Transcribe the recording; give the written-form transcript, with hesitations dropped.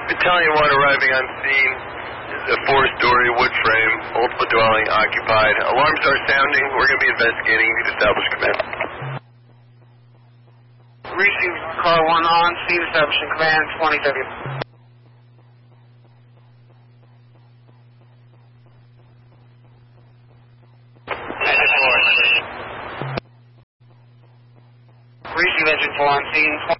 Battalion 1 arriving on scene. This is a 4-story wood frame, multiple dwelling occupied. Alarms are sounding. We're going to be investigating. Need to establish command. Receive car 1 on scene, establishing command, 20 seconds. Receive engine 4 on scene.